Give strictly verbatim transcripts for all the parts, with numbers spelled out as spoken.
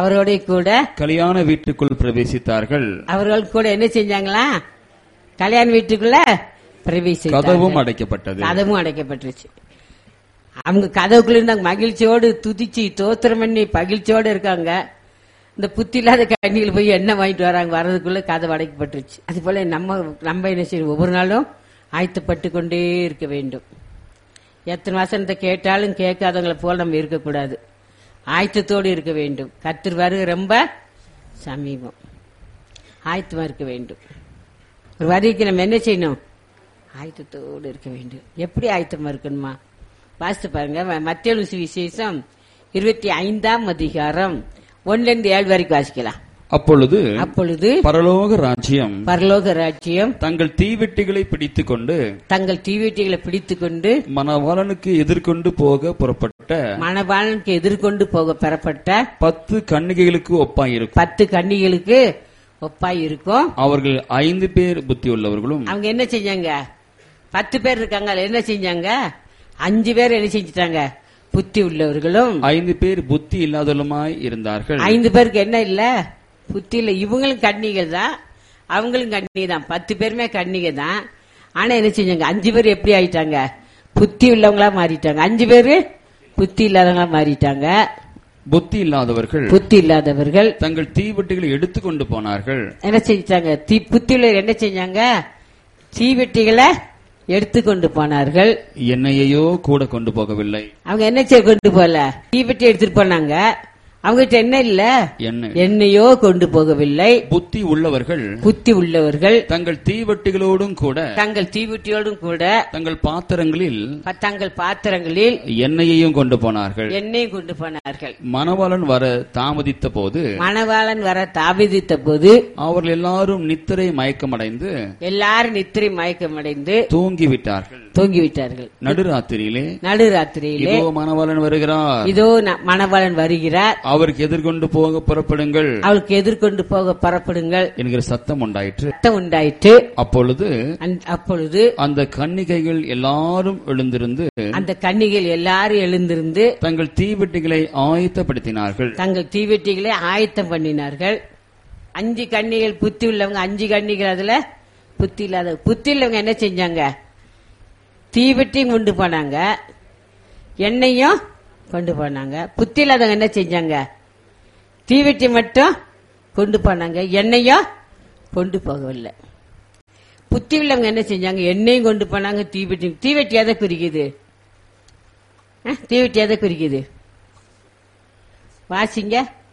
அவரோட கூட கல்யாண வீட்டுக்குள் பிரவேசித்தார்கள். அவர்கள் கூட என்ன செஞ்சாங்களா? கல்யாண வீட்டுக்குள்ள பிரவேசி. கதவும் அடைக்கப்பட்டது. கதவும் அடைக்கப்பட்டுருச்சு. அவங்க கதவுக்குள்ள இருந்தாங்க, மகிழ்ச்சியோடு துதிச்சு தோத்திரம் பண்ணி மகிழ்ச்சியோடு இருக்காங்க. இந்த புத்தி இல்லாத கண்ணிகள் போய் என்ன வாங்கிட்டு வராங்க, வர்றதுக்குள்ள கதவு அடைக்கப்பட்டுருச்சு. அது போல நம்ம நம்ம என்ன செய்யணும்? ஒவ்வொரு நாளும் ஆயத்தப்பட்டு கொண்டே இருக்க வேண்டும். எத்தனை வசனத்தை கேட்டாலும் கேட்காதவங்களை போல நம்ம இருக்கக்கூடாது. ஆயத்தத்தோடு இருக்க வேண்டும். கர்த்தர் வருகை ரொம்ப சமீபம். ஆயத்தமா இருக்க வேண்டும். ஒரு வருகைக்கு நம்ம என்ன செய்யணும்? ஆயத்தத்தோடு இருக்க வேண்டும். எப்படி ஆயத்தமா இருக்கணுமா? வாசித்து பாருங்க. மத்தேயு சுவிசேஷம் இருபத்தி ஐந்தாம் அதிகாரம் ஒன்னுல இருந்து ஏழு வரைக்கும் வாசிக்கலாம். அப்பொழுது அப்பொழுது பரலோக ராஜ்யம் பரலோக ராஜ்யம் தங்கள் தீவெட்டிகளை பிடித்துக் கொண்டு தங்கள் தீவெட்டிகளை பிடித்துக் கொண்டு மணவாளனுக்கு எதிர்கொண்டு போக புறப்பட்ட மணவாளனுக்கு எதிர்கொண்டு போக பெறப்பட்ட பத்து கன்னிகைகளுக்கு ஒப்பாயிருக்கும். பத்து கன்னிகளுக்கு ஒப்பாய் இருக்கும். அவர்கள் ஐந்து பேர் புத்தி உள்ளவர்களும். அவங்க என்ன செஞ்சாங்க? பத்து பேர் இருக்காங்க, என்ன செஞ்சாங்க? அஞ்சு பேர் என்ன செஞ்சிட்டாங்க? புத்தி உள்ளவர்களும் ஐந்து பேர் புத்தி இல்லாதவர்களுமாய் இருந்தார்கள். ஐந்து பேருக்கு என்ன இல்ல? புத்தி இல்ல. இவங்களும் கன்னிகள் தான், அவங்களும் கன்னி தான். பத்து பேருமே கன்னிகை தான். ஆனா என்ன செஞ்சாங்க? அஞ்சு பேர் எப்படி ஆயிட்டாங்க? புத்தி உள்ளவங்களா மாறிட்டாங்க. அஞ்சு பேரு புத்தி இல்லாதவங்களா மாறிட்டாங்க. புத்தி இல்லாதவர்கள் புத்தி இல்லாதவர்கள் தங்கள் தீவெட்டிகளை எடுத்துக்கொண்டு போனார்கள். என்ன செஞ்சாங்க? தீ புத்தி உள்ளவர் என்ன செஞ்சாங்க? தீவெட்டிகளை எடுத்துக்கொண்டு போனார்கள். எண்ணெயையோ கூட கொண்டு போகவில்லை. அவங்க என்ன செய்ய கொண்டு போல? தீவெட்டி எடுத்துட்டு போனாங்க. அவங்ககிட்ட என்ன இல்ல? எண்ணெயோ கொண்டு போகவில்லை. புத்தி உள்ளவர்கள் புத்தி உள்ளவர்கள் தங்கள் தீவெட்டிகளோடும் கூட தங்கள் தீவெட்டியோடும் கூட தங்கள் பாத்திரங்களில் தங்கள் பாத்திரங்களில் எண்ணெயையும் கொண்டு போனார்கள். எண்ணெயும் கொண்டு போனார்கள். மணவாளன் வர தாமதித்த போது மணவாளன் வர தாமதித்த போது அவர்கள் எல்லாரும் நித்திரை மயக்கமடைந்து எல்லாரும் நித்திரை மயக்கமடைந்து தூங்கிவிட்டார்கள் தூங்கிவிட்டார்கள். நடுராத்திரியிலே நடுராத்திரியிலே இதோ மணவாளன் வருகிறார், இதோ மணவாளன் வருகிறார், அவருக்கு எதிர்கொண்டு போக புறப்படுங்கள், அவருக்கு எதிர்கொண்டு போக புறப்படுங்கள் என்கிற சத்தம் உண்டாயிற்று. சத்தம் உண்டாயிற்று. அப்பொழுது அப்பொழுது அந்த கன்னிகைகள் எல்லாரும் எழுந்திருந்து அந்த கன்னிகள் எல்லாரும் எழுந்திருந்து தங்கள் தீவெட்டிகளை ஆயத்தப்படுத்தினார்கள். தங்கள் தீவெட்டிகளை ஆயத்தம் பண்ணினார்கள். அஞ்சு கன்னிகள் புத்தி உள்ளவங்க, அஞ்சு கன்னிகள் அதுல புத்தி இல்லாத. புத்தி உள்ளவங்க என்ன செஞ்சாங்க? தீவெட்டியும் கொண்டு போனாங்க, எண்ணெயும் கொண்டு போனாங்க. புத்தி இல்லாதவங்க என்ன செஞ்சாங்க? தீவெட்டி மட்டும் கொண்டு போனாங்க, எண்ணெயும் கொண்டு போகவில்லை. புத்தி உள்ளவங்க என்ன செஞ்சாங்க? எண்ணெயும் கொண்டு போனாங்க, தீவெட்டி. தீவெட்டி எதை குறிக்குது? தீவெட்டி எதை குறிக்குது? வாசிங்க.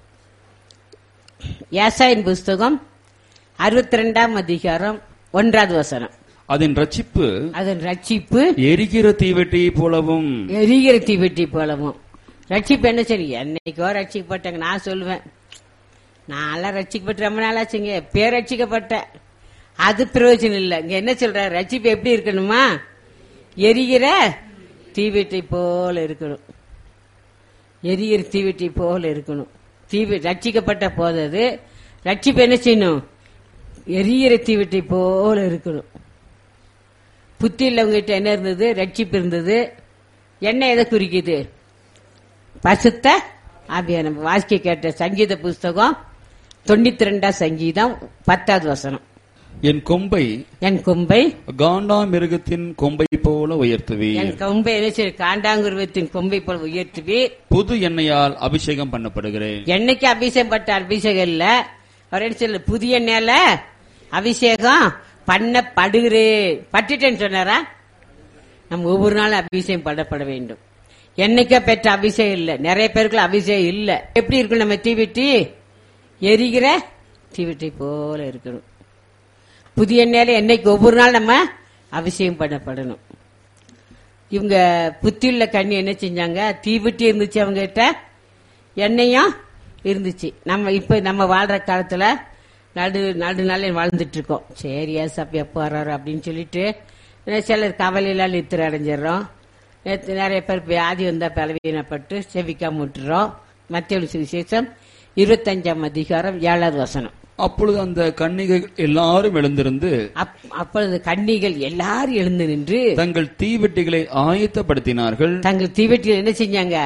ஏசாயின் புஸ்தகம் அறுபத்தி ரெண்டாம் அதிகாரம் ஒன்றாவது வசனம். அதன் ரட்சிப்பு அதன் ரட்சிப்பு எரிகிற தீவெட்டி போலவும் எரிகிற தீவெட்டி போலவும். ரட்சிப்பு என்ன சரி? என்னைக்கோ ரட்சிக்கப்பட்டாங்க. நான் சொல்லுவேன், நான் ரட்சிக்கப்பட்டு ரொம்ப நாளாச்சுங்க, பேர் ரட்சிக்கப்பட்டேன். அது பிரயோஜனம் இல்லை. இங்க என்ன சொல்ற? ரட்சிப்பு எப்படி இருக்கணுமா? எரிகிற தீவெட்டி போல இருக்கணும். எரிகிற தீவெட்டி போல இருக்கணும். தீவி ரட்சிக்கப்பட்ட போதது ரட்சிப்பு என்ன செய்யணும்? எரிகிற தீவெட்டி போல இருக்கணும். புத்தி இல்லவங்கிட்ட என்ன இருந்தது? ரட்சிப்பு இருந்தது. என்ன எதை குறிக்குது? பசுத்த ஆவியான. வாசிக்க கேட்ட சங்கீத புஸ்தகம் தொண்ணூத்தி ரெண்டாம் சங்கீதம் பத்தாவது வசனம். என் கொம்பை என் கொம்பை காண்டா மிருகத்தின் கொம்பை போல உயர்த்துவி. என் கொம்பை என்ன? காண்டாங்குருவத்தின் கொம்பை போல உயர்த்துவி. புது எண்ணெயால் அபிஷேகம் பண்ணப்படுகிறேன். எண்ணெய்க்கு அபிஷேகம் பட்ட அபிஷேகம் இல்ல. அவர் என்ன சொல்ல? புதிய எண்ணெயில அபிஷேகம் பண்ணப்படுகிறேன். பட்டுட்டேன்னு சொன்னாரா? நம்ம ஒவ்வொரு நாளும் அபிஷேகம் பண்ணப்பட வேண்டும். என்னைக்கா பெற்ற அபிஷேகம் இல்ல. நிறைய பேருக்கு அபிஷேகம் இல்ல. எப்படி இருக்கணும்? நம்ம தீவெட்டி எரிகிற தீவெட்டி போல இருக்கணும். புதிய எண்ணெயில என்னைக்கு ஒவ்வொரு நாள் நம்ம அபிஷேகம் பண்ணப்படணும். இவங்க புத்தியுள்ள கண்ணி என்ன செஞ்சாங்க? தீவெட்டி இருந்துச்சு அவங்க கிட்ட, எண்ணெயும் இருந்துச்சு. நம்ம இப்ப நம்ம வாழ்ற காலத்துல நடு நடு நாள் வாழ்ந்துட்டு இருக்கோம். சரி ஏசப்ப எப்போ வர்றாரு அப்படின்னு சொல்லிட்டு சிலர் கவலையெல்லாம் நித்திர அடைஞ்சிடறோம். நிறைய பேர் வியாதி வந்தா பலவீனப்பட்டு செவிக்காம விட்டுறோம். மத்தேயு சுவிசேஷம் இருபத்தஞ்சாம் அதிகாரம் ஏழாவது வசனம். அப்பொழுது அந்த கன்னிகைகள் எல்லாரும் எழுந்திருந்து அப்பொழுது கன்னிகள் எல்லாரும் எழுந்து நின்று தங்கள் தீவெட்டிகளை ஆயத்தப்படுத்தினார்கள். தங்கள் தீவெட்டிகள் என்ன செஞ்சாங்க?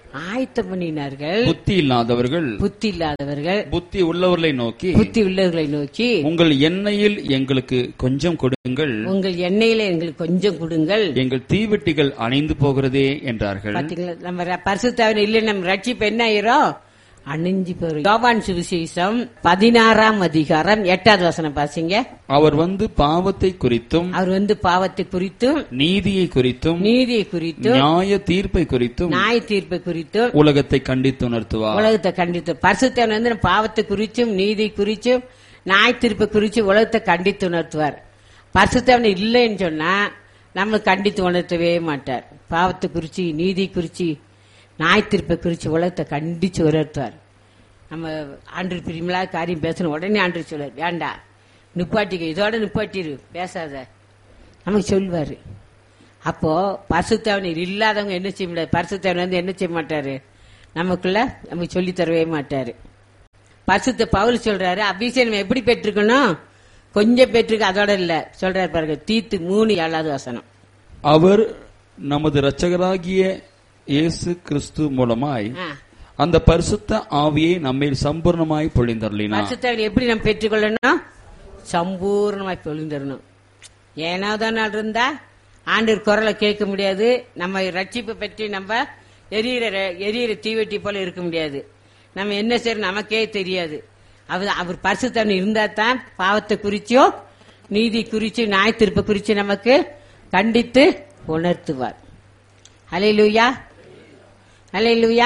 ஆயத்தம் பண்ணினார்கள். புத்தி இல்லாதவர்கள் புத்தி இல்லாதவர்கள் புத்தி உள்ளவர்களை நோக்கி புத்தி உள்ளவர்களை நோக்கி உங்கள் எண்ணெயில் எங்களுக்கு கொஞ்சம் கொடுங்கள், உங்கள் எண்ணெயில எங்களுக்கு கொஞ்சம் கொடுங்கள், எங்கள் தீவெட்டிகள் அணைந்து போகிறதே என்றார்கள். பாத்தீங்களா, நம்ம பரிசுத்தாவின் இல்லை நம்ம ரட்சிப்பு என்ன ஆயிரும், அணிஞ்சு போறோம். யோவான் சுவிசேஷம் பதினாறாம் அதிகாரம் எட்டாவது வசனம் பாசிங்க. அவர் வந்து பாவத்தை குறித்தும் அவர் வந்து பாவத்தை குறித்தும் நீதியை குறித்தும் நீதியை குறித்தும் நியாய தீர்ப்பை குறித்தும் நியாய தீர்ப்பை குறித்தும் உலகத்தை கண்டித்து உணர்த்துவார். உலகத்தை கண்டித்து பரிசுத்தவன் வந்து பாவத்தை குறிச்சும் நீதி குறிச்சும் நியாய தீர்ப்பை குறிச்சு உலகத்தை கண்டித்து உணர்த்துவார். பரிசுத்தவன் இல்லைன்னு சொன்னா நம்ம கண்டித்து உணர்த்தவே மாட்டார். பாவத்தை குறிச்சு நீதி குறிச்சு நியாய தீர்ப்பை குறிச்சு உலகத்தை கண்டிச்சு உணர்த்துவார். நம்ம ஆண்டு பிரிமலா காரியம் பேசணும் உடனே ஆண்டு சொல்லுவார், வேண்டாம் நிப்பாட்டிக்க, இதோட நிப்பாட்டிரு பேசாத நமக்கு சொல்லுவாரு. அப்போ பரிசுத்தவன் இல்லாதவங்க என்ன செய்ய முடியாது, பரிசுத்தவன் வந்து என்ன செய்ய மாட்டாரு, நமக்குள்ள நமக்கு சொல்லி தரவே மாட்டாரு. பரிசுத்த பவுல் சொல்றாரு, அபிஷேகம் எப்படி பெற்றுக்கணும், கொஞ்சம் பெற்றுக்க, அதோட இல்ல சொல்றாரு பாருங்க, தீத்து மூணு ஏழாவது வசனம். அவர் நமது இரட்சகராகிய இயேசு கிறிஸ்து மூலமாய் அந்த பரிசுத்த ஆவியை நம்மில் சம்பூர்ணமாய் பொழிந்தருளினார். பரிசுத்தவன் எப்படி நம்ம பெற்றுக்கொள்ளணும், சம்பூர்ணமாய் பொழிந்தரணும். ஏனாவது நாள் இருந்தா ஆண்டவர் குரலை கேட்க முடியாது, நம்ம ரட்சிப்பை பற்றி நம்ம எரியிற எரியிற தீவெட்டி போல இருக்க முடியாது. நம்ம என்ன செய்யணும் நமக்கே தெரியாது. அவர் அவர் பரிசுத்தவன் இருந்தா தான் பாவத்தை குறிச்சோ நீதி குறிச்சு நியாய தீர்ப்பை குறிச்சு நமக்கு கண்டித்து உணர்த்துவார். ஹல்லேலூயா, ஹல்லேலூயா.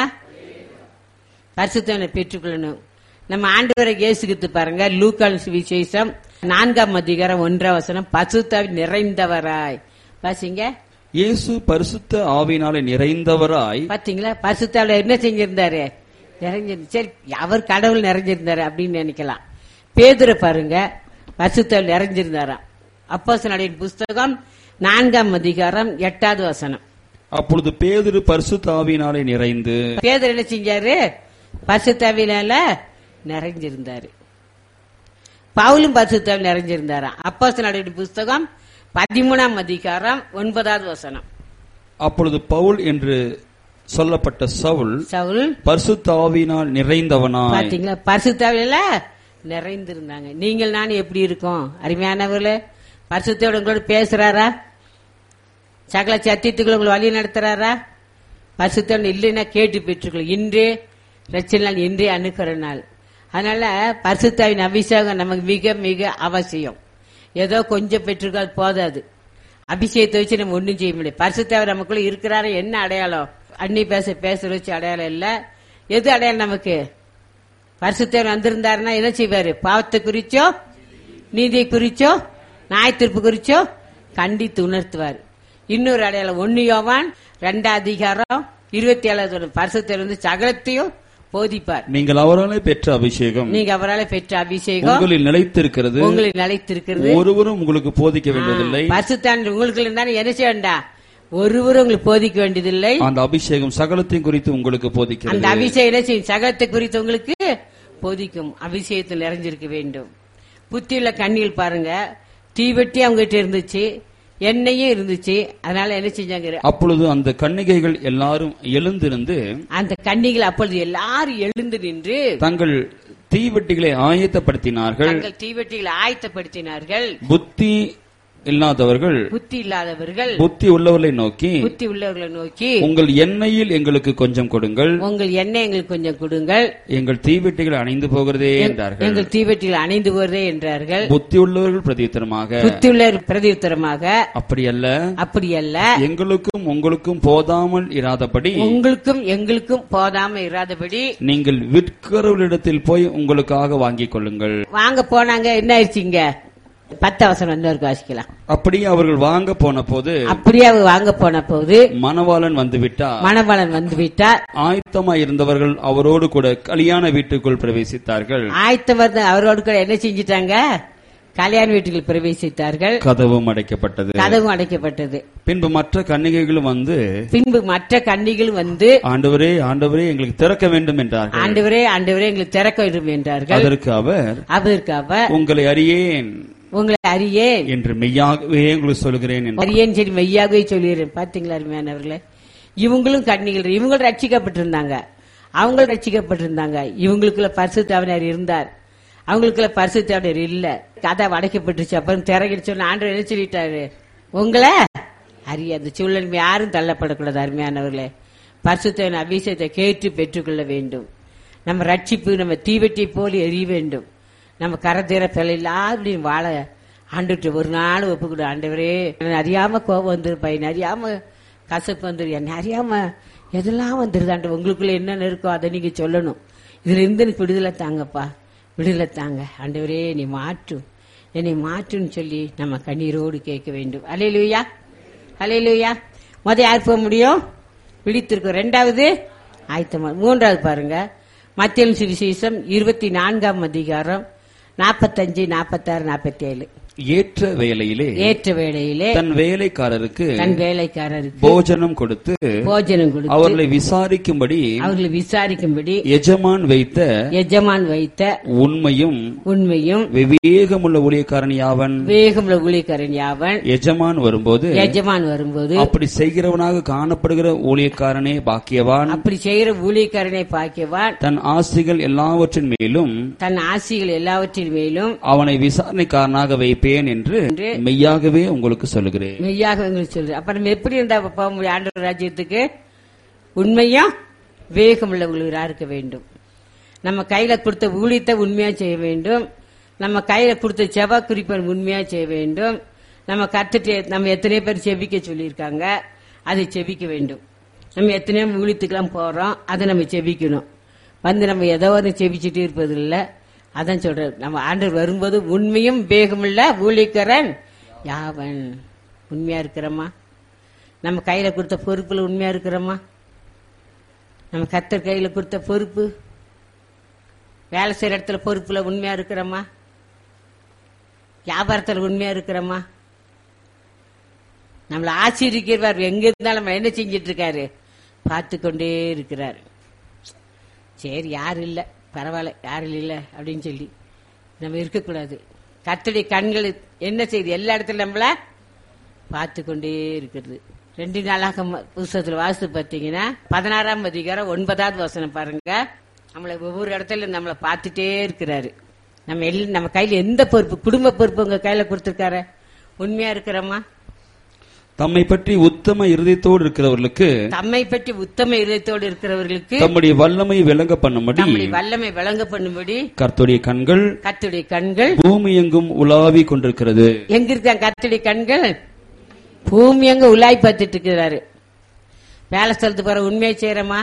பரிசுத்தவனை பெற்றுக்கொள்ளணும். நம்ம ஆண்டவரை இயேசுகிட்டு பாருங்க, லூக்கான் சுவிசேஷம் நான்காம் அதிகாரம் ஒன்றாம் வசனம், பரிசுத்தாவின் நிறைந்தவராய் பாசிங்க. இயேசு பரிசுத்த ஆவியினாலே நிறைந்தவராய், பாத்தீங்களா, பரிசுத்தாவில என்ன செஞ்சிருந்தாரு, நிறைஞ்சிரு. சரி, அவர் கடவுள் நிறைஞ்சிருந்தாரு அப்படின்னு நினைக்கலாம். பேதுரை பாருங்க, பரிசுத்தாவில் நிறைஞ்சிருந்தாராம். அப்போஸ்தலரின் புஸ்தகம் நான்காம் அதிகாரம் எட்டாவது வசனம். அப்பொழுது பேதுரு பரிசுத்த ஆவியினாலே நிறைந்து, பேதுரு என்ன செஞ்சாரு, பரிசுத்தாவினால நிறைஞ்சிருந்தாரு. பவுலும் பரிசுத்தாவில் நிறைஞ்சிருந்தாராம். அப்போஸ்தலரின் புஸ்தகம் பதிமூணாம் அதிகாரம் ஒன்பதாவது வசனம். அப்பொழுது பவுல் என்று சொல்லப்பட்ட சவுல் சவுல் பரிசுத்த ஆவியினால் நிறைந்தவனாய். பாத்தீங்களா, பரிசுத்தாவில நிறைந்திருந்தாங்க. நீங்கள் நானும் எப்படி இருக்கோம் அருமையானவர்களே, பரிசுத்தோட உங்களோட பேசுறாரா, சகல சத்தியத்துக்குள்ள உங்களை வழி நடத்துறாரா, பரிசுத்தவன் இல்லைன்னா கேட்டு பெற்றுக்கொள்ள. இன்றே ரட்சணை நாள், இன்றே அணுக்கிற நாள். அதனால பரிசுத்தாவின் அபிஷேகம் நமக்கு மிக மிக அவசியம். ஏதோ கொஞ்சம் பெற்றுக்கால் போதாது, அபிஷேகத்தை வச்சு நம்ம ஒன்னும் செய்ய முடியாது. பரிசுத்தாவின் நமக்குள்ள இருக்கிறாரு என்ன அடையாளம், அன்னி பேச பேசுற வச்சு அடையாளம் இல்ல. எது அடையாளம் நமக்கு, பரிசுத்தவன் வந்திருந்தாருன்னா என்ன செய்வாரு, பாவத்தை குறிச்சோ நீதியை குறிச்சோ நியாய தீர்ப்பு குறிச்சோ கண்டித்து உணர்த்துவார். இன்னொரு அடையாளம் ஒன்னு யோவான் ரெண்டாம் அதிகாரம் இருபத்தி ஏழாவது, பரிசுத்தர் வந்து சகலத்தையும் போதிப்பார். நீங்கள் அவராலே பெற்ற அபிஷேகம், நீங்க அவராலே பெற்ற அபிஷேகம் உங்களில் நிலைத்திருக்கிறது, உங்களில் நிலைத்திருக்கிறது. ஒருவரும் உங்களுக்கு போதிக்க வேண்டியதில்லை. பரிசுத்தர் உங்களுக்கு இருந்தாலும் என்ன செய்ய வேண்டாம், ஒருவரும் உங்களுக்கு போதிக்க வேண்டியதில்லை. அந்த அபிஷேகம் சகலத்தையும் குறித்து உங்களுக்கு போதிக்கிறது. அந்த அபிஷேகம் சகலத்தை குறித்து உங்களுக்கு போதிக்கும். அபிஷேகத்தில் நிறைஞ்சிருக்க வேண்டும். புத்தியுள்ள கண்ணில் பாருங்க, தீவெட்டி அவங்க கிட்ட இருந்துச்சு, எண்ணெயும் இருந்துச்சு. அதனால என்ன செஞ்சாங்க, அப்பொழுது அந்த கன்னிகைகள் எல்லாரும் எழுந்திருந்து, அந்த கன்னிகள் அப்பொழுது எல்லாரும் எழுந்து நின்று தங்கள் தீவெட்டிகளை ஆயத்தப்படுத்தினார்கள். தங்கள் தீவெட்டிகளை ஆயத்தப்படுத்தினார்கள். புத்தி இல்லாதவர்கள் புத்தி இல்லாதவர்கள் புத்தி உள்ளவர்களை நோக்கி புத்தி உள்ளவர்களை நோக்கி உங்கள் எண்ணெயில் எங்களுக்கு கொஞ்சம் கொடுங்கள், உங்கள் எண்ணெய் எங்களுக்கு கொஞ்சம் கொடுங்கள், எங்கள் தீவெட்டிகள் அணைந்து போகிறதே என்றார்கள். எங்கள் தீவெட்டிகள் அணைந்து போகிறதே என்றார்கள். புத்தி உள்ளவர்கள் பிரதியுத்தரமாக புத்தி உள்ளவர் பிரதியுத்தரமாக அப்படியல்ல, அப்படியல்ல, எங்களுக்கும் உங்களுக்கும் போதாமல் இராதபடி உங்களுக்கும் எங்களுக்கும் போதாமல் இராதபடி நீங்கள் விற்கிறவர்களிடத்தில் போய் உங்களுக்காக வாங்கிக் கொள்ளுங்கள். வாங்க போனாங்க. என்ன ஆயிடுச்சுங்க, பத்து அவசரம் வந்து வாசிக்கலாம். அப்படியே அவர்கள் வாங்க போன போது அப்படியே அவங்க வாங்க போன போது மணவாளன் வந்து விட்டார். மணவாளன் வந்து விட்டார். ஆயத்தமாய் இருந்தவர்கள் அவரோடு கூட கல்யாண வீட்டுக்குள் பிரவேசித்தார்கள். ஆயத்தவர் அவரோடு கூட என்ன செஞ்சிட்டாங்க, கல்யாண வீட்டுக்குள் பிரவேசித்தார்கள். கதவும் அடைக்கப்பட்டது. கதவும் அடைக்கப்பட்டது. பின்பு மற்ற கன்னிகைகளும் வந்து பின்பு மற்ற கன்னிகள் வந்து ஆண்டவரே ஆண்டவரே எங்களுக்கு திறக்க வேண்டும் என்றார்கள். ஆண்டவரே ஆண்டவரே எங்களுக்கு திறக்க வேண்டும் என்றார்கள். அதற்கு அவர் அதற்கு அவர் உங்களை அறியேன் உங்களை அறியேன் என்று மெய்யாகவே உங்களுக்கு சொல்கிறேன். அறியேன் சரி மெய்யாகவே சொல்கிறேன். பாத்தீங்களா அருமையானவர்களே, இவங்களும் கன்னிகள், இவங்களும் ரட்சிக்கப்பட்டிருந்தாங்க, அவங்களும் ரட்சிக்கப்பட்டிருந்தாங்க. இவங்களுக்குள்ள பரிசுத்தாவினர் இருந்தார், அவங்களுக்குள்ள பரிசுத்தாவினர் இல்ல. கதை அடைக்கப்பட்டுருச்சு. அப்புறம் திறகிடுச்சோன்னு ஆண்டவர் என்ன சொல்லிட்டாரு, உங்களை அறியாது சூழல் யாரும் தள்ளப்படக்கூடாது. அருமையானவர்களே, பரிசுத்தவின் அபிஷேகத்தை கேட்டு பெற்றுக்கொள்ள வேண்டும். நம்ம ரட்சிப்பு நம்ம தீவெட்டி போல எரிய வேண்டும். நம்ம கரதீர பிள்ளைலாம் வாழ ஆண்டுட்டு ஒரு நாள் ஒப்புக்கிடும். ஆண்டவரே, அறியாம கோபம் வந்துருப்பேன், அறியாம கசப்பு வந்துரு, என்ன அறியாம எதெல்லாம் வந்துருது ஆண்டு, உங்களுக்குள்ள என்னென்ன இருக்கோ அதை நீங்க சொல்லணும். இதுல இருந்து எனக்கு விடுதலை தாங்கப்பா, விடுதலை தாங்க ஆண்டவரே, நீ மாற்று, என்னை மாற்றுன்னு சொல்லி நம்ம கண்ணீரோடு கேட்க வேண்டும். அல்லேலூயா, அல்லேலூயா. முத யார் போக முடியும்? விழித்திருக்கோம். ரெண்டாவது ஆயத்தமா. மூன்றாவது பாருங்க, மத்தேயு சுவிசேஷம் இருபத்தி நான்காம் அதிகாரம் நாற்பத்தஞ்சு நாற்பத்தாறு நாற்பத்தி ஏழு. ஏற்ற வேளையிலே ஏற்ற வேளையிலே தன் வேலைக்காரருக்கு தன் வேலைக்காரருக்கு போஜனம் கொடுத்து போஜனம் கொடுத்து அவர்களை விசாரிக்கும்படி அவர்களை விசாரிக்கும்படி எஜமான் வைத்த எஜமான் வைத்த உண்மையும் உண்மையும் விவேகமுள்ள ஊழியக்காரன் யாவன் விவேகமுள்ள ஊழியக்காரன் யாவன். எஜமான் வரும்போது எஜமான் வரும்போது அப்படி செய்கிறவனாக காணப்படுகிற ஊழியக்காரனே பாக்கியவான். அப்படி செய்கிற ஊழியக்காரனை பாக்கியவான். தன் ஆசைகள் எல்லாவற்றின் மேலும் தன் ஆசிகள் எல்லாவற்றின் மேலும் அவனை விசாரணைக்காரனாக வைப்பேன் என்று மெய்யாகவே உங்களுக்கு சொல்லுகிறேன். மெய்யாக உங்களுக்கு சொல்றேன். அப்ப நம்ம எப்படி இருந்தா போக முடியும் ஆண்டவர் ராஜ்யத்துக்கு? உண்மையா விவேகமுள்ள ஊழியராக இருக்க வேண்டும். நம்ம கையில கொடுத்த ஊழியத்தை உண்மையா செய்ய வேண்டும். நம்ம கையில கொடுத்த செவ குறிப்பை உண்மையா செய்ய வேண்டும். நம்ம கத்துட்டு நம்ம எத்தனை பேர் செபிக்க சொல்லியிருக்காங்க, அதை செபிக்க வேண்டும். நம்ம எத்தனையோ ஊழியத்துக்கெல்லாம் போறோம், அதை நம்ம செபிக்கணும். வந்து நம்ம ஏதோ ஒன்று செபிச்சுட்டு இருப்பது இல்லை. அதான் சொல்ற, நம்ம ஆண்டவர் வரும்போது உண்மையும் வேகமுள்ள ஊழியக்காரன் யாவன். உண்மையா இருக்கிறோமா? நம்ம கையில கொடுத்த பொறுப்புல உண்மையா இருக்கிறோமா? நம்ம கர்த்தர் கையில கொடுத்த பொறுப்பு, வேலை செய்யற இடத்துல பொறுப்புல உண்மையா இருக்கிறோமா? வியாபாரத்துல உண்மையா இருக்கிறோமா? நம்மளை ஆச்சரிக்கிறார், எங்க இருந்தாலும் நம்ம என்ன செஞ்சிட்டு இருக்காரு, பார்த்து கொண்டே இருக்கிறார். சரி, யாரு இல்ல பரவாயில்ல, யாரும் இல்லை அப்படின்னு சொல்லி நம்ம இருக்கக்கூடாது. கர்த்தருடைய கண்கள் என்ன செய்யுது, எல்லா இடத்துல நம்மள பார்த்து கொண்டே இருக்கிறது. ரெண்டு நாளாக புத்தகத்தில் வாசித்து பார்த்தீங்கன்னா பதினாறாம் அதிகாரம் ஒன்பதாவது வசனம் பாருங்க. நம்மளை ஒவ்வொரு இடத்துல நம்மளை பார்த்துட்டே இருக்கிறாரு. நம்ம எல்லாம் நம்ம கையில எந்த பொறுப்பு, குடும்ப பொறுப்பு உங்க கையில கொடுத்திருக்காரு, உண்மையா இருக்கிறோமா? தம்மை பற்றி உத்தம இருதயத்தோடு இருக்கிறவர்களுக்கு தம்மை பற்றி உத்தம இருதயத்தோடு இருக்கிறவர்களுக்கு தம்முடைய வல்லமை விளங்க பண்ணும்படி நம்முடைய வல்லமை விளங்க பண்ணும்படி கர்த்தருடைய கண்கள் கர்த்தருடைய கண்கள் பூமி எங்கும் உலாவி கொண்டிருக்கிறது. எங்க இருக்காங்க கர்த்தருடைய கண்கள்? பூமி எங்க உலாவி பார்த்துட்டு இருக்கிறாரு. வேலை ஸ்தலத்துக்கு போற உண்மையை செய்யறமா?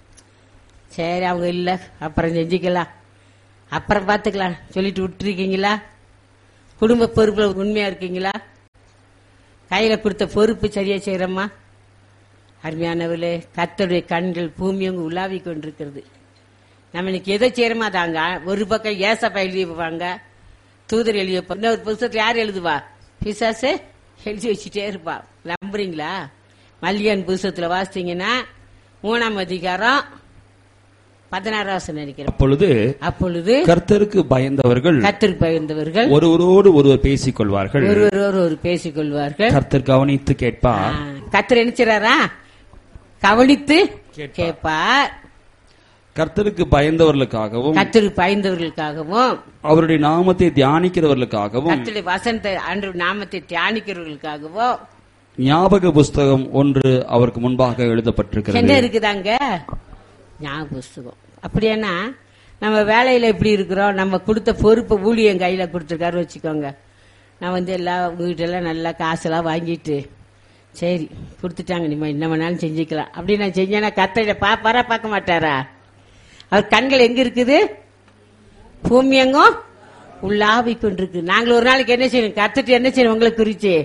சரி, அவங்க இல்ல அப்புறம் செஞ்சுக்கலாம், அப்புறம் பாத்துக்கலாம் சொல்லிட்டு விட்டுருக்கீங்களா? குடும்ப பொறுப்புல உண்மையா இருக்கீங்களா? கையில கொடுத்த பொறுப்பு சரியா செய்யறமா? அருமையானவர்களே, கர்த்தருடைய கண்கள் பூமி அங்கு உலாவி கொண்டிருக்கிறது. நம்ம இன்னைக்கு எதை செய்யறோமா தாங்க. ஒரு பக்கம் ஏசப்பா எழுதி வைப்பாங்க, தூதர் எழுதி வைப்பா, இன்னொரு புத்தகத்துல யார் எழுதுவா? பிசாசு எழுதி வச்சுட்டே இருப்பா. நம்புறீங்களா? மல்லியான் புத்தகத்துல வாசித்தீங்கன்னா மூணாம் அதிகாரம் பதினாறாவது நினைக்கிறேன். அப்பொழுது அப்பொழுது கர்த்தருக்கு பயந்தவர்கள் கர்த்தருக்கு பயந்தவர்கள் ஒருவரோடு ஒருவர் பேசிக் கொள்வார்கள், ஒருவரோடு ஒரு பேசிக் கொள்வார்கள். கர்த்தர் கவனித்து கேட்பார். கர்த்தர் நினைச்சாரா? கவனித்து கேட்பார். கர்த்தருக்கு பயந்தவர்களுக்காகவும் கர்த்தருக்கு பயந்தவர்களுக்காகவும் அவருடைய நாமத்தை தியானிக்கிறவர்களுக்காகவும் கர்த்தருடைய வசனத்தை அன்று நாமத்தை தியானிக்கிறவர்களுக்காகவும் ஞாபக புஸ்தகம் ஒன்று அவருக்கு முன்பாக எழுதப்பட்டிருக்கிறது. என்ன இருக்குதாங்க? ஞாபக புஸ்தகம். அப்படின்னா நம்ம வேலையில எப்படி இருக்கிறோம், நம்ம கொடுத்த பொறுப்பை ஊழியம் கையில கொடுத்துருக்காரு வச்சுக்கோங்க. நான் வந்து எல்லாம் உங்ககிட்ட நல்லா காசெல்லாம் வாங்கிட்டு சரி கொடுத்துட்டாங்க, நீ என்ன வேணாலும் செஞ்சுக்கலாம் அப்படி நான் செஞ்சேன்னா கர்த்தரை பாப்பாரா பார்க்க மாட்டாரா? அவர் கண்கள் எங்க இருக்குது? பூமி எங்கும் உள்ளாவி கொண்டிருக்கு. நாங்கள் ஒரு நாளைக்கு என்ன செய்யணும்? கர்த்தர் என்ன செய்யணும்? உங்களை குறிச்சு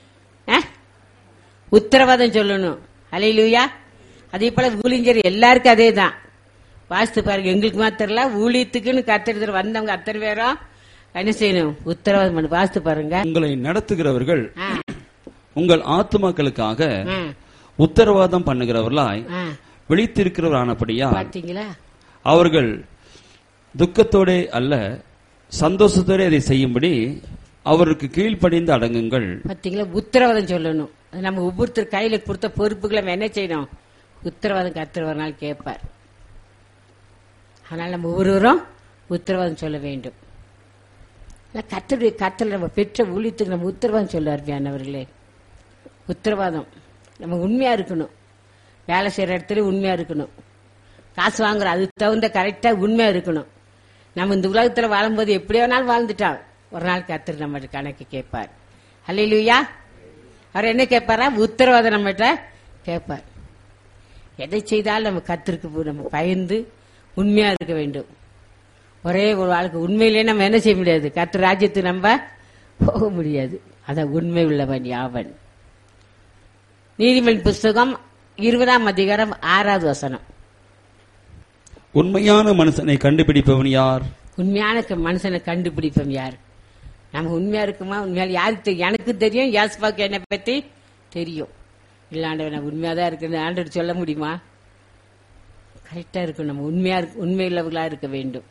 உத்தரவாதம் சொல்லணும். அல்லேலூயா. அதே போல ஊழியர் எல்லாருக்கும் அதே தான். வாசித்து பாருங்க, எங்களுக்கு மாத்திரல ஊழியத்துக்குன்னு கர்த்தர் வந்தவங்க அத்தனை பேரும் என்ன செய்யணும்? உத்தரவாதம் பண்ணு. வாசித்து பாருங்க. உங்களை நடத்துகிறவர்கள் உங்கள் ஆத்துமாக்களுக்காக உத்தரவாதம் பண்ணுகிறவர்களாய் விழித்திருக்கிறவரானபடியா பார்த்தீங்களா? அவர்கள் துக்கத்தோட அல்ல சந்தோஷத்தோட அதை செய்யும்படி அவருக்கு கீழ்ப்படிந்து அடங்குங்கள். பார்த்தீங்களா? உத்தரவாதம் சொல்லணும். நம்ம ஒவ்வொருத்தர் கையில கொடுத்த பொறுப்புகளை என்ன செய்யணும்? உத்தரவாதம் கர்த்தர் ஒரு நாள் கேட்பார். அதனால நம்ம ஒவ்வொருவரும் உத்தரவாதம் சொல்ல வேண்டும். கர்த்தருடைய கர்த்தர் நம்ம பெற்ற ஊழியத்துக்கு நம்ம உத்தரவாதம் சொல்ல அருமையானவர்களே. உத்தரவாதம் நம்ம உண்மையா இருக்கணும். வேலை செய்யற இடத்துல உண்மையா இருக்கணும். காசு வாங்குற அதுக்கு தகுந்த கரெக்டா உண்மையா இருக்கணும். நம்ம இந்த உலகத்துல வாழும்போது எப்படி வேணாலும் வாழ்ந்துட்டான், ஒரு நாள் கர்த்தர் நம்ம கணக்கு கேட்பார். அல்லேலூயா. அவர் என்ன கேட்பாரா? உத்தரவாதம் நம்மகிட்ட கேட்பார். எதை செய்தாலும் நம்ம கர்த்தருக்கு நம்ம பயந்து உண்மையா இருக்க வேண்டும். ஒரே ஒரு வாழ்க்கை உண்மையிலே நம்ம என்ன செய்ய முடியாது, கர்த்தர் ராஜ்யத்துக்கு நம்ம போக முடியாது. அதான் உண்மை உள்ளவன் யாவன். நீதிமொழி புஸ்தகம் இருபதாம் அதிகாரம் ஆறாவது வசனம். உண்மையான மனுஷனை கண்டுபிடிப்பவன் யார்? உண்மையான மனுஷனை கண்டுபிடிப்பவன் யார்? நம்ம உண்மையா இருக்குமா? உண்மையால யாருக்கு தெரியும்? எனக்கு தெரியும், யாஸ்பாக்கு என்னை பத்தி தெரியும். இல்ல ஆண்டவர் நான் உண்மையாதான் இருக்கு ஆண்டவர் சொல்ல முடியுமா? கரெக்டா இருக்கும். நம்ம உண்மையா உண்மையுள்ளவர்களா இருக்க வேண்டும்.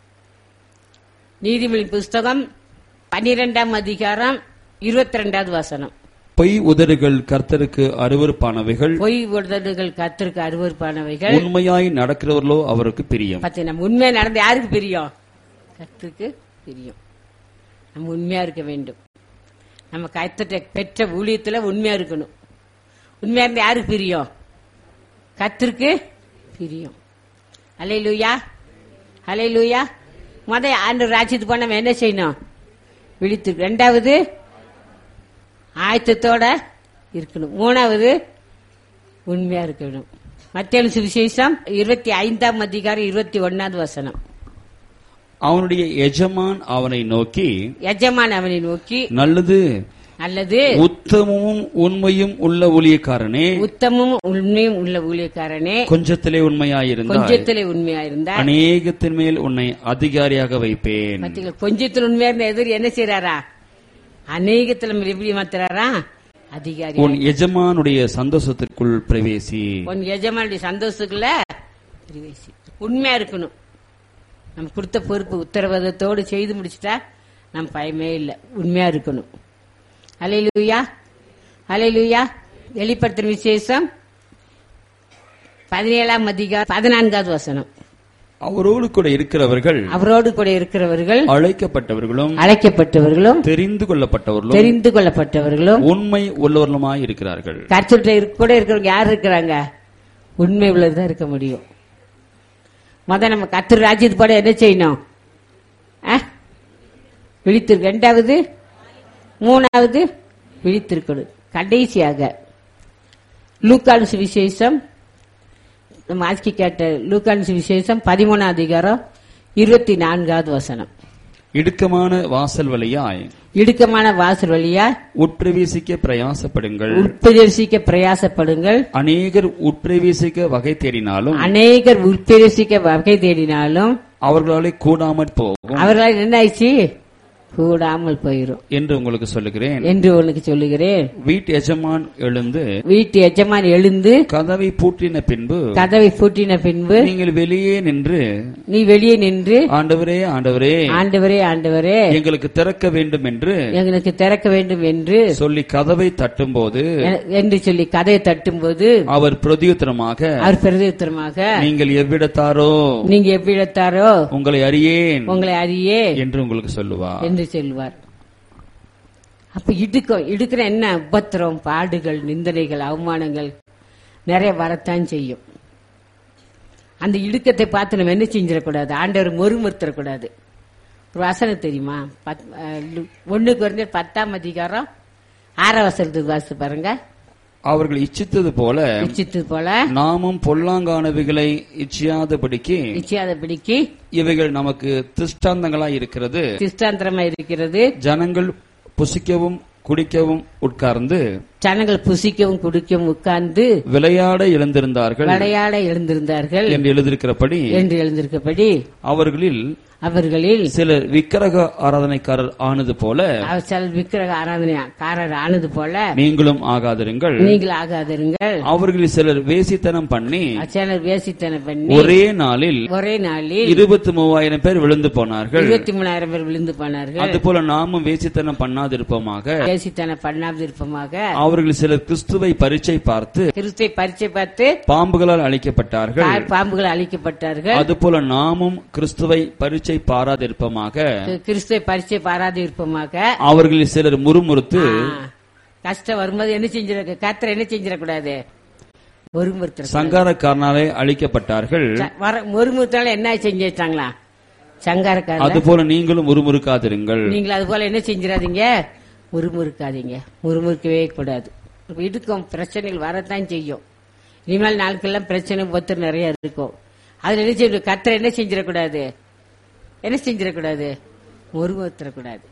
நீதிமொழி புஸ்தகம் பன்னிரெண்டாம் அதிகாரம் இருபத்தி ரெண்டாவது வசனம். பொய் உதடுகள் கர்த்தருக்கு அருவருப்பானவைகள். பொய் உதடுகள் கர்த்தருக்கு அருவருப்பானவைகள். உண்மையாய் நடக்கிறவர்களோ அவருக்கு பிரியம். பத்தி நம்ம உண்மையா நடந்த யாருக்கு பிரியம்? கர்த்தருக்கு பிரியம். நம்ம உண்மையா இருக்க வேண்டும். நம்ம கர்த்தரை பெற்ற ஊழியத்துல உண்மையா இருக்கணும். உண்மையா இருந்த யாருக்கு பிரியம்? கர்த்தருக்கு பிரியம். அல்லேலூயா, அல்லேலூயா. முத ஆண்டவர் ராஜ்யத்துக்கு போன நம்ம என்ன செய்யணும்? விழித்து. ரெண்டாவது ஆயத்தத்தோட இருக்கணும். மூணாவது உண்மையா இருக்கணும். மத்தேயு சுவிசேஷம் இருபத்தி ஐந்தாம் அதிகாரம் இருபத்தி ஒன்னாவது வசனம். அவனுடைய எஜமான் அவனை நோக்கி எஜமான் அவனை நோக்கி நல்லது நல்லது உத்தமமும் உண்மையும் உள்ள ஊழியக்காரனே, உத்தமும் உண்மையும் உள்ள ஊழியக்காரனே, கொஞ்சத்திலே உண்மையாயிருந்தால் கொஞ்சத்திலே உண்மையாயிருந்தால் அநேகத்தின் மேல் உன்னை அதிகாரியாக வைப்பேன். கொஞ்சத்தில் உண்மையா இருந்த எதிர் என்ன செய்யறாரா? அநேகத்துல எப்படி மாத்துறாரா? அதிகாரி. உன் எஜமானுடைய சந்தோஷத்திற்குள் பிரவேசி. உன் எஜமானுடைய சந்தோஷத்துக்குள்ள பிரவேசி. உண்மையா இருக்கணும். நம்ம கொடுத்த பொறுப்பு உத்தரவாதத்தோடு செய்து முடிச்சுட்டா நம்ம பயமே இல்லை. உண்மையா இருக்கணும். அல்லேலூயா, அல்லேலூயா. வெளிப்படுத்தின விசேஷம் பதினேழாம் அதிகாரம் பதினான்காவது வசனம். அவரோடு கூட இருக்கிறவர்கள் அவரோடு கூட இருக்கிறவர்கள் அழைக்கப்பட்டவர்களும் அழைக்கப்பட்டவர்களும் தெரிந்து கொள்ளப்பட்டவர்களும் தெரிந்து கொள்ளப்பட்டவர்களும் உண்மை உள்ளவர்களுமாய் இருக்கிறார்கள். கர்த்தருடைய கூட இருக்கிறவங்க யார் இருக்கிறாங்க? உண்மை உள்ளதான் இருக்க முடியும். முத நம்ம கர்த்தர் ராஜ்யத்து போட என்ன செய்யணும்? விழித்திருக்கு. ரெண்டாவது மூணாவது விழித்திருக்கணும். கடைசியாக லூக்கான் சுவிசேஷம் நம்ம ஆட்சி கேட்ட லூக்கான் சுவிசேஷம் பதிமூணாம் அதிகாரம் இருபத்தி நான்காவது வசனம். இடுக்கமான வாசல் வழியாய் இடுக்கமான வாசல் வழியா உட்பிரவேசிக்க பிரயாசப்படுங்கள் உட்பிரவேசிக்க பிரயாசப்படுங்கள் அநேகர் உட்பிரவேசிக்க வகை தேடினாலும் அநேகர் உட்பிரவேசிக்க வகை தேடினாலும் அவர்களாலே கூடாமற் போகும். அவர்களால் என்ன ஆயிடுச்சு? கூடாமல் போயிரும் என்று உங்களுக்கு சொல்லுகிறேன் என்று உனக்கு சொல்லுகிறேன். வீட்டு எஜமான் எழுந்து வீட்டு எஜமான் எழுந்து கதவை பூட்டின பின்பு கதவை பூட்டின பின்பு நீங்கள் வெளியே நின்று நீ வெளியே நின்று ஆண்டவரே ஆண்டவரே ஆண்டவரே ஆண்டவரே எங்களுக்கு திறக்க வேண்டும் என்று எங்களுக்கு திறக்க வேண்டும் என்று சொல்லி கதவை தட்டும் போது என்று சொல்லி கதையை தட்டும் போது அவர் பிரதியுத்தரமாக அவர் பிரதியுத்தரமாக நீங்கள் எவ்விடத்தாரோ நீங்க எவ்விடத்தாரோ உங்களை அறியேன் உங்களை அறியே என்று உங்களுக்கு சொல்லுவார் என்று சொல்வார். அப்ப இடுக்கம் இடுக்கிற என்ன உபத்திரம், பாடுகள், நிந்தனைகள், அவமானங்கள் நிறைய வரத்தான் செய்யும். அந்த இடுக்கத்தை பார்த்து நம்ம என்ன செஞ்சிடக்கூடாது? ஆண்டவர் மொறுமுறுத்தரக்கூடாது. ஒரு வசனம் தெரியுமா? ஒண்ணுக்கு வந்து பத்தாம் அதிகாரம் ஆறாம் வசனத்துக்கு வாசித்து பாருங்க. அவர்கள் இச்சித்தது போல இச்சித்தது போல நாமும் பொல்லாங்கானவைகளை இச்சியாதபடிக்கு இச்சியாதபடிக்கு இவைகள் நமக்கு திஷ்டாந்தங்களாய் இருக்கிறது திஷ்டாந்தரமா இருக்கிறது. ஜனங்கள் புசிக்கவும் குடிக்கவும் உட்கார்ந்து ஜனங்கள் புசிக்கவும் குடிக்கவும் உட்கார்ந்து விளையாட எழுந்திருந்தார்கள் விளையாட எழுந்திருந்தார்கள் என்று எழுதியிருக்கிறபடி என்று எழுந்திருக்கப்படி அவர்களில் அவர்களில் சிலர் விக்கிரக ஆராதனைக்காரர் ஆனது போல சிலர் விக்கிரக ஆராதனைக்காரர் ஆனது போல நீங்களும் ஆகாதிருங்கள் நீங்கள் ஆகாதிருங்கள். அவர்களில் சிலர் வேசித்தனம் பண்ணி சிலர் வேசித்தனம் பண்ணி ஒரே நாளில் ஒரே நாளில் இருபத்தி மூவாயிரம் பேர் விழுந்து போனார்கள். இருபத்தி மூணாயிரம் பேர் விழுந்து போனார்கள். அதுபோல நாமும் வேசித்தனம் பண்ணாதிருப்போமாக வேசித்தனம் பண்ணாதிருப்போமாக. அவர்கள் சிலர் கிறிஸ்துவை பரீட்சை பார்த்து கிறிஸ்துவை பரீட்சை பார்த்து பாம்புகளால் அழிக்கப்பட்டார்கள். பாம்புகள் அழிக்கப்பட்டார்கள். அதுபோல நாமும் கிறிஸ்துவை பரீட்சை பாராதிருப்பமாக. கிறிஸ்துவை பரீட்சை பாராதிருப்பமாக. அவர்களில் சிலர் முறுமுறுத்து கஷ்டம் வரும்போது என்ன செஞ்சிட கர்த்தர் என்ன செஞ்சிடக்கூடாது, முறுமுறுத்த சங்காரக்காரனாலே அழிக்கப்பட்டார்கள். முறுமுறுத்தால என்ன செஞ்சு வச்சாங்களா சங்காரக்காரன். அதுபோல நீங்களும் முறுமுறுக்காதிருங்கள். நீங்கள் அது போல என்ன செஞ்சிடாதீங்க, முறுமுறுக்காதீங்க. முறுமுறுக்கவே கூடாது. இடுக்கும் பிரச்சனைகள் வரத்தான் செய்யும். இனிமேல் நாட்கள்லாம் பிரச்சனை ஒத்து நிறைய இருக்கும். அதுல என்ன செய்ய கர்த்தர் என்ன செஞ்சிடக்கூடாது, என்ன செஞ்சிடக்கூடாது, முறுமுறுத்தரக்கூடாது.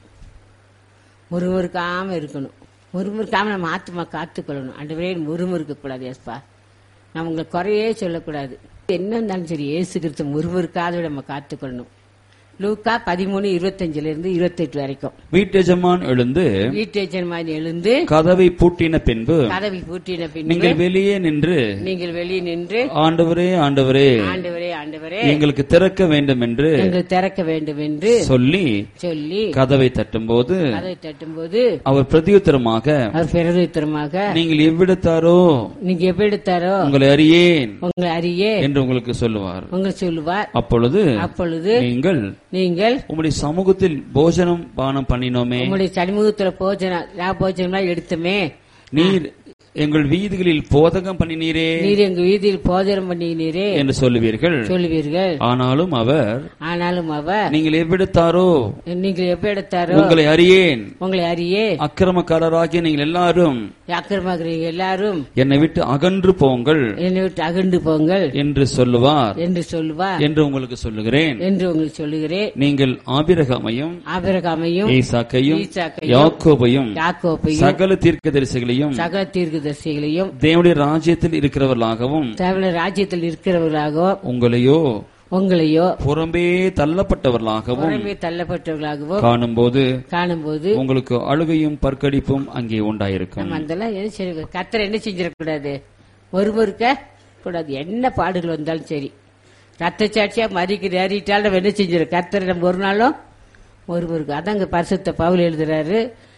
முறுமுறுக்காம இருக்கணும். முறுமுறுக்காம நம்ம ஆத்மா காத்துக்கொள்ளணும். ஆண்டவரே முறுமுறுக்க கூடாது ஏஸ்பா, நம்ம உங்களை குறையே சொல்லக்கூடாது. என்ன இருந்தாலும் சரி ஏசு கிறிஸ்து முறுமுறுக்காத நம்ம காத்துக்கொள்ளணும். லூக்கா பதிமூணு இருபத்தஞ்சுல இருந்து இருபத்தி எட்டு வரைக்கும். வீட்டெஜமான் எழுந்து வீட்டெஜமான் எழுந்து கதவை பூட்டின பின்பு கதவை பூட்டின பின்பு நீங்கள் வெளியே நின்று நீங்கள் வெளியே நின்று ஆண்டவரே ஆண்டவரே ஆண்டவரே ஆண்டவரே எங்களுக்கு திறக்க வேண்டும் என்று எங்களுக்கு திறக்க வேண்டும் என்று சொல்லி சொல்லி கதவை தட்டும்போது கதவை தட்டும்போது அவர் பிரதியுத்தரமாக அவர் பிரதியுத்தரமாக நீங்கள் எவ்விடத்தாரோ நீங்க எவ்விடத்தாரோ உங்களை அறியேன் உங்களை அறியே என்று உங்களுக்கு சொல்லுவார். உங்களுக்கு சொல்லுவார். அப்பொழுது அப்பொழுது நீங்கள் நீங்கள் உங்களுடைய சமூகத்தில் போஜனம் பானம் பண்ணினோமே, உங்களுடைய சமூகத்தில் போஜனம் போஜனம் எடுத்துமே, நீர் எங்கள் வீதிகளில் போதகம் பண்ணினீரே, நீர் எங்கள் வீதியில் போதகம் பண்ணினீரே என்று சொல்லுவீர்கள் சொல்லுவீர்கள் ஆனாலும் அவர் ஆனாலும் அவர் நீங்கள் எவ்விடத்தாரோ நீங்கள் எவ்விடத்தாரோ உங்களை அறியேன் உங்களை அறியே அக்கிரமக்காரராகிய நீங்கள் எல்லாரும் அக்கிரமக்காரர்கள் எல்லாரும் என்னை விட்டு அகன்று போங்கள் என்னை விட்டு அகன்று போங்கள் என்று சொல்லுவார் என்று சொல்லுவார் என்று உங்களுக்கு சொல்லுகிறேன் என்று உங்களுக்கு சொல்லுகிறேன். நீங்கள் ஆபிரகாமையும் ஆபிரகாமையும் ஈசாக்கையும் யாக்கோபையும் யாக்கோபையும் சகல தீர்க்கதரிசிகளையும் சகல தீர்க்கதரிசிகளையும் தேவனுடைய ராஜ்யத்தில் இருக்கிறவர்களாகவும் தேவனுடைய ராஜ்யத்தில் இருக்கிறவர்களாகவும் உங்களையோ உங்களையோ புறம்பே தள்ளப்பட்டவர்களாகவும் புறம்பே தள்ளப்பட்டவர்களாகவும் காணும்போது காணும்போது உங்களுக்கு அழுகையும் பற்கடிப்பும் அங்கே உண்டாயிருக்கும். நம்ம அதெல்லாம் என்ன செய்ய கர்த்தர் என்ன செஞ்சிடக்கூடாது, ஒருவருக்க கூடாது. என்ன பாடுகள் வந்தாலும் சரி ரத்த சாட்சியா மறிக்கிற ஏறிட்டால் நம்ம என்ன செஞ்சிட கர்த்தர் நம்ம ஒரு நாளும் ஒருவருக்கு. அதாங்க பரிசுத்த பவுல் எழுதுறாரு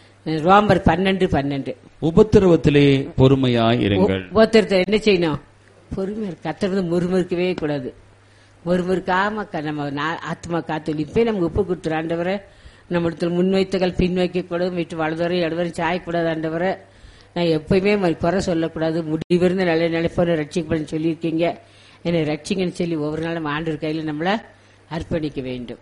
ரோமர் பன்னெண்டு பன்னெண்டு உபத்திரவத்திலே பொறுமையாய் இருங்கள். உபத்திரத்தை என்ன செய்யணும், பொறுமையா. கர்த்தர் வந்து முறுமுறுக்கவே கூடாது. முறுமுறுக்காம நம்ம ஆத்மா காத்து இப்பே நம்ம உப்பு கொடுத்துரு ஆண்டவரை, நம்ம இடத்துல முன்வைத்துகள் பின் வைக்க கூடாது, விட்டு வலதுவரை இடவரை சாயக்கூடாது ஆண்டவரை. நான் எப்பயுமே குறை சொல்லக்கூடாது, முடிவிருந்து நல்ல நிலைப்போன ரட்சிக்கப்படும் சொல்லியிருக்கீங்க, என்னை ரட்சிங்கன்னு சொல்லி ஒவ்வொரு நாளும் ஆண்டவர் கையில் நம்மளை அர்ப்பணிக்க வேண்டும்.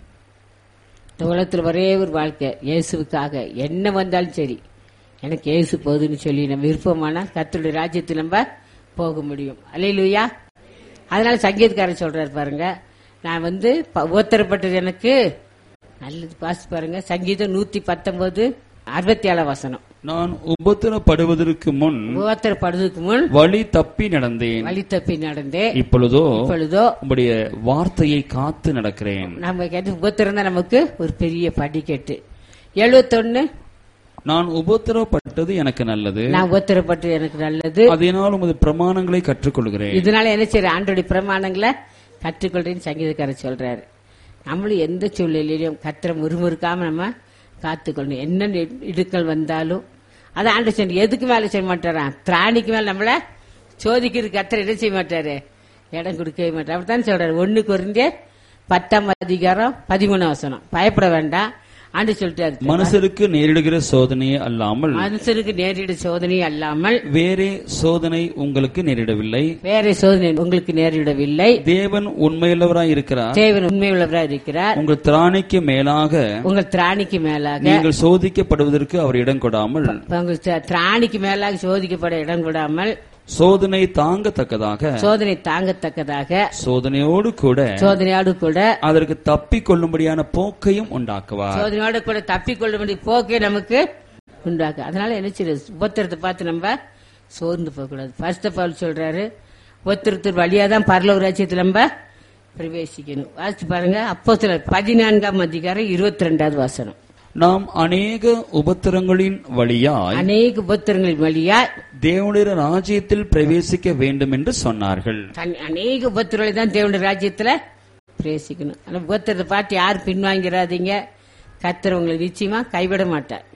இந்த உலகத்தில் ஒரே ஒரு வாழ்க்கை இயேசுவுக்காக என்ன வந்தாலும் சரி எனக்கு இயேசு போகுதுன்னு சொல்லி நம்ம விருப்பமானா கர்த்தருடைய ராஜ்யத்தில் நம்ம போக முடியும். அல்லேலூயா. அதனால சங்கீதக்காரர் சொல்றாரு பாருங்க, நான் வந்து உத்தரப்பட்டது எனக்கு நல்லது. பாசி பாருங்க சங்கீதம் நூத்தி பத்தொன்பது அறுபத்தி ஏழாம் வசனம். நான் உபத்திரப்படுவதற்கு முன் உபத்திரப்படுவதற்கு முன் வழி தப்பி நடந்தேன், வழி தப்பி நடந்தேன். இப்பொழுதோ இப்பொழுதோ உங்களுடைய வார்த்தையை காத்து நடக்கிறேன். நம்ம கேட்டு உபத்திரம் தான் நமக்கு ஒரு பெரிய படிக்கட்டு. எழுபத்தொன்னு நான் உபத்திரப்பட்டது எனக்கு நல்லது, நான் உபத்திரப்பட்டது எனக்கு நல்லது, அதனால் உமது பிரமாணங்களை கற்றுக்கொள்கிறேன். இதனால என்ன செய்யற ஆண்டோடைய பிரமாணங்களை கற்றுக்கொள்றேன்னு சங்கீதக்காரர் சொல்றாரு. நம்மளும் எந்த சூழ்நிலையிலும் கத்திர முறுமுறுக்காம நம்ம காத்துக்கொள்ளணும். என்ன இடுக்கள் வந்தாலும் அதை ஆண்டு சொன்ன எதுக்கு மேல செய்ய மாட்டாரான், திராணிக்கு மேல நம்மள சோதிக்கிறது கத்திர என்ன செய்ய மாட்டாரு, இடம் கொடுக்கவே மாட்டார். அப்படித்தான் சொல்றாரு. ஒண்ணு குறைந்தே பத்தாம் அதிகாரம் பதிமூணு வசனம். பயப்பட வேண்டாம் ஆண்டு சொல்லிட்டாரு. மனுஷருக்கு நேரிடுகிற சோதனையே அல்லாமல் மனுஷருக்கு நேரிட சோதனை அல்லாமல் வேறே சோதனை உங்களுக்கு நேரிடவில்லை, வேற சோதனை உங்களுக்கு நேரிடவில்லை. தேவன் உண்மையுள்ளவராய் இருக்கிறார், தேவன் உண்மையுள்ளவராய் இருக்கிறார். உங்கள் திராணிக்கு மேலாக உங்கள் திராணிக்கு மேலாக நீங்கள் சோதிக்கப்படுவதற்கு அவர் இடம் கொடாமல், உங்கள் திராணிக்கு மேலாக சோதிக்கப்பட இடம் கொடாமல், சோதனை தாங்கத்தக்கதாக சோதனை தாங்கத்தக்கதாக சோதனையோடு கூட சோதனையோடு கூட அதற்கு தப்பி கொள்ளும்படியான போக்கையும் உண்டாக்குவார். சோதனையோடு கூட தப்பி கொள்ளும்படி போக்கை நமக்கு உண்டாக்கு. அதனால என்ன செய்ய உபத்திரத்தை பார்த்து நம்ம சோர்ந்து போக கூடாது. ஃபர்ஸ்ட் ஆஃப் ஆல் சொல்றாரு உபத்திரத்தின் வழியாதான் பரலோக ராஜ்யத்தில் நம்ம பிரவேசிக்கணும். வாசிச்சு பாருங்க அப்போஸ்தலர் பதினான்காம் அதிகாரம் இருபத்தி ரெண்டாவது வசனம். நாம் அநேக உபத்திரங்களின் வழியாய் அநேக உபத்திரங்களின் வழியாய் தேவனுடைய ராஜ்யத்தில் பிரவேசிக்க வேண்டும் என்று சொன்னார்கள். அநேக உபத்திரங்களை தான் தேவனுடைய ராஜ்யத்துல பிரவேசிக்கணும். ஆனா உபத்திரத்தை பார்த்து யாரும் பின்வாங்கிறாதீங்க. கர்த்தர் உங்களை நிச்சயமா கைவிட மாட்டார்.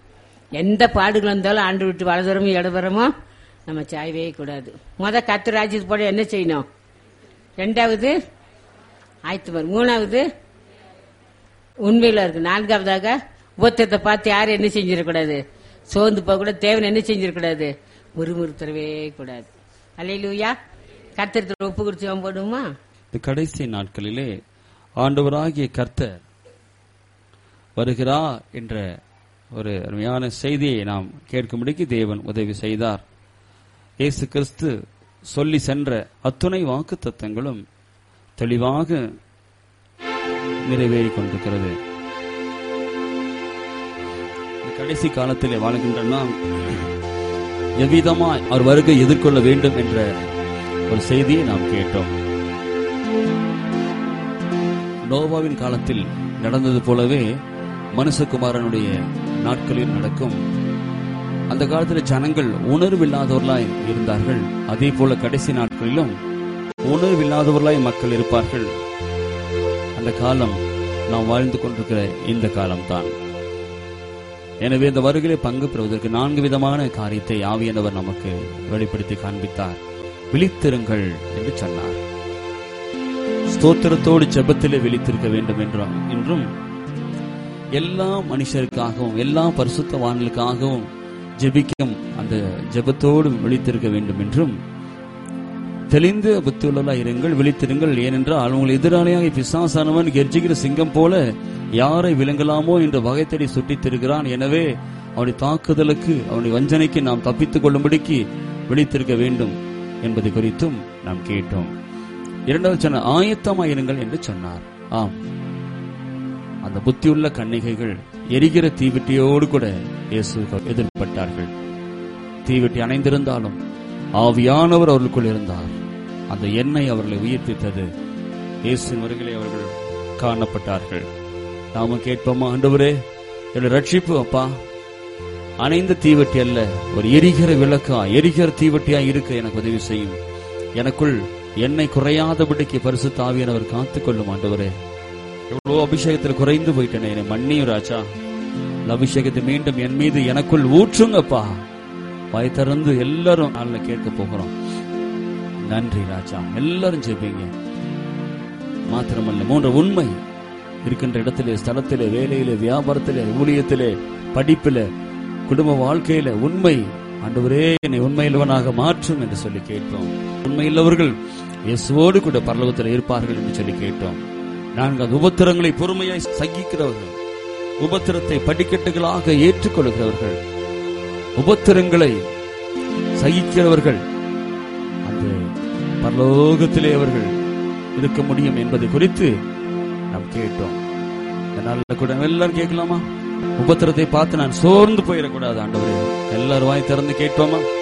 எந்த பாடுகள் வந்தாலும் ஆண்டு விட்டு வலதுறமும் இடதுறமோ நம்ம சாயவே கூடாது. முத கர்த்தர் ராஜ்யத்துக்கு போட என்ன செய்யணும்? ரெண்டாவது ஆயத்தம். மூணாவது உண்மையில இருக்கு. நான்காவதாக உபத்திரத்தை பார்த்து யாரும் என்ன செஞ்சிடக்கூடாது? சோர்ந்து போக கூட. தேவன் என்ன செஞ்சிடக்கூடாது? முறுமுறுத்தரவே கூடாது. அல்லேலூயா. கர்த்தர் ஒப்பு குறிச்சு போடுமா? இந்த கடைசி நாட்களிலே ஆண்டவராகிய கர்த்தர் வருகிறா என்ற ஒரு அருமையான செய்தியை நாம் கேட்கும்படிக்கு தேவன் உதவி செய்தார். இயேசு கிறிஸ்து சொல்லி சென்ற அத்துணை வாக்கு தத்தங்களும் தெளிவாக நிறைவேறிக் கொண்டிருக்கிறது. இந்த கடைசி காலத்திலே வாழ்கின்ற நாம் எவ்விதமாய் அவர் வருகை எதிர்கொள்ள வேண்டும் என்ற ஒரு செய்தியை நாம் கேட்டோம். நோவாவின் காலத்தில் நடந்தது போலவே மனுஷகுமாரனுடைய நாட்களில் நடக்கும். அந்த காலத்தில் ஜனங்கள் உணர்வில்லாதவர்களாய் இருந்தார்கள். அதே போல கடைசி நாட்களிலும் உணர்வில்லாதவர்களாய் மக்கள் இருப்பார்கள். அந்த காலம் நாம் வாழ்ந்து கொண்டிருக்கிற இந்த காலம்தான். எனவே இந்த வருகையிலே பங்கு பெறுவதற்கு நான்கு விதமான காரியத்தை ஆவியானவர் நமக்கு வெளிப்படுத்தி காண்பித்தார். விழித்திருங்கள் என்று சொன்னார். ஸ்தோத்திரத்தோடு ஜெபத்திலே விழித்திருக்க வேண்டும் என்றும் என்றும் எல்லா மனுஷருக்காகவும் எல்லா பரிசுத்தவான்களுக்காகவும் ஜெபிக்கும் அந்த ஜெபத்தோடு விழித்திருக்க வேண்டும் என்றும், தெளிந்து புத்தியுள்ளவர்களா இருங்கள், விழித்திருங்கள். ஏனென்றால் உங்கள் எதிராளியாக பிசாசானவன் கெர்ச்சிக்கிற சிங்கம் போல யாரை விளங்கலாமோ என்று வகைத்தடி சுட்டித் திருக்கிறான். எனவே அவனுடைய தாக்குதலுக்கு அவனுடைய வஞ்சனைக்கு நாம் தப்பித்துக் கொள்ளும்படிக்கு விழித்திருக்க வேண்டும் என்பது குறித்தும் நாம் கேட்டோம். இரண்டாவது சொன்ன ஆயத்தமாயிருங்கள் என்று சொன்னார். ஆம், அந்த புத்தியுள்ள கன்னிகைகள் எரிகிற தீவெட்டியோடு கூட இயேசு எதிர்பட்டார்கள். தீவெட்டி அணைந்திருந்தாலும் ஆவியானவர் அவர்களுக்குள் இருந்தார். அந்த எண்ணெய் அவர்களை உயிர்ப்பித்தது. இயேசுவின் வருகையிலே அவர்கள் காணப்பட்டார்கள். நாம கேட்போமா, ஆண்டவரே என்னுடைய ரட்சிப்பு அப்பா அணைந்த தீவெட்டி அல்ல, ஒரு எரிகிற விளக்கா எரிகிற தீவெட்டியா இருக்க எனக்கு உதவி செய்யும். எனக்குள் எண்ணெய் குறையாதபடிக்கு பரிசுத்த ஆவியானவர் காத்துக்கொள்ளும். ஆண்டவரே, எவ்வளவு அபிஷேகத்தில் குறைந்து போயிட்டேனே, என்னை மன்னியும் ராஜா. அபிஷேகத்தை மீண்டும் என் மீது எனக்குள் ஊற்றுங்கப்பா. வாய் திறந்து எல்லாரும் நாளில் கேட்க போகிறோம். நன்றி ராஜா. எல்லாரும் ஜெபிங்க. மாத்திரமல்ல, மூன்று உண்மை இருக்கின்ற இடத்திலே, ஸ்தலத்திலே, வேலையிலே, வியாபாரத்திலே, ஊழியத்திலே, படிப்பிலே, குடும்ப வாழ்க்கையில உண்மை. ஆண்டவரே, என்னை உண்மையில்லவனாக மாற்றும் என்று சொல்லி கேட்டோம். உண்மையுள்ளவர்கள் இயேசுவோடு கூட பரலோகத்தில் இருப்பார்கள் என்று சொல்லி கேட்டோம். நான்கு உபத்திரங்களை பொறுமையாய் சகிக்கிறவர்கள், உபத்திரத்தை படிக்கட்டுகளாக ஏற்றுக்கொள்கிறவர்கள், உபத்திரங்களை சகிக்கிறவர்கள் அந்த பரலோகத்திலே அவர்கள் இருக்க முடியும் என்பதை குறித்து நாம் கேட்டோம். அதனால கூட எல்லாரும் கேட்கலாமா? உபத்திரத்தை பார்த்து நான் சோர்ந்து போயிடக்கூடாது. ஆண்டவரே, எல்லாரும் வாய் திறந்து கேட்போமா?